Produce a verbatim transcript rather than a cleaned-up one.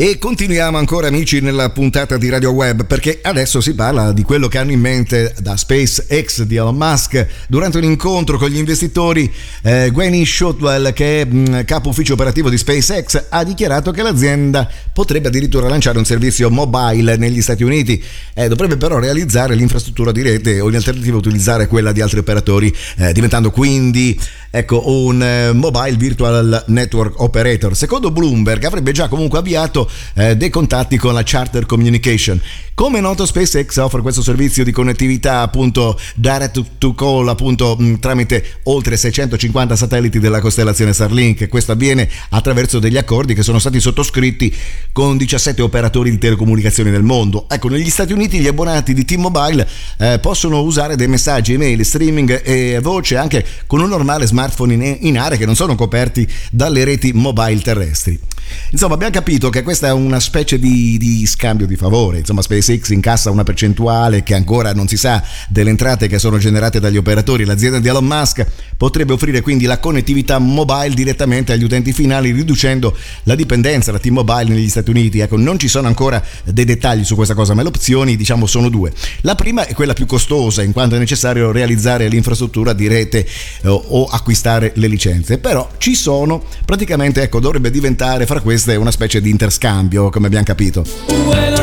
E continuiamo ancora, amici, nella puntata di Radio Web, perché adesso si parla di quello che hanno in mente da SpaceX di Elon Musk. Durante un incontro con gli investitori, eh, Gwynne Shotwell, che è mh, capo ufficio operativo di SpaceX, ha dichiarato che l'azienda potrebbe addirittura lanciare un servizio mobile negli Stati Uniti. Eh, dovrebbe però realizzare l'infrastruttura di rete o in alternativa utilizzare quella di altri operatori, eh, diventando quindi ecco un eh, mobile virtual network operator. Secondo Bloomberg avrebbe già comunque avviato eh, dei contatti con la Charter Communication. Come è noto, SpaceX offre questo servizio di connettività appunto direct to call appunto mh, tramite oltre seicentocinquanta satelliti della costellazione Starlink. Questo avviene attraverso degli accordi che sono stati sottoscritti con diciassette operatori di telecomunicazioni nel mondo. Ecco, negli Stati Uniti gli abbonati di T-Mobile eh, possono usare dei messaggi, email, streaming e voce anche con un normale smartphone in, in area, che non sono coperti dalle reti mobile terrestri. Insomma, abbiamo capito che questa è una specie di, di scambio di favore. Insomma, SpaceX incassa una percentuale che ancora non si sa delle entrate che sono generate dagli operatori. L'azienda di Elon Musk potrebbe offrire quindi la connettività mobile direttamente agli utenti finali, riducendo la dipendenza da T-Mobile negli Stati Uniti. Ecco, non ci sono ancora dei dettagli su questa cosa, ma le opzioni, diciamo, sono due. La prima è quella più costosa, in quanto è necessario realizzare l'infrastruttura di rete eh, o acquistare le licenze. Però ci sono, praticamente, ecco, dovrebbe diventare fra queste una specie di interscambio, come abbiamo capito.